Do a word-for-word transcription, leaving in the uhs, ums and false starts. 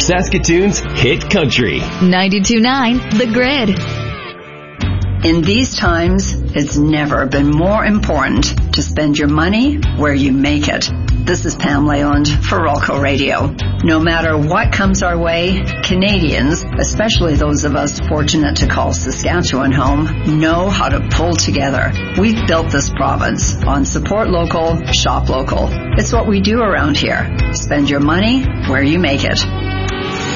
Saskatoon's hit country. ninety-two point nine The Grid. In these times, it's never been more important to spend your money where you make it. This is Pam Leyland for Rolco Radio. No matter what comes our way, Canadians, especially those of us fortunate to call Saskatchewan home, know how to pull together. We've built this province on support local, shop local. It's what we do around here. Spend your money where you make it.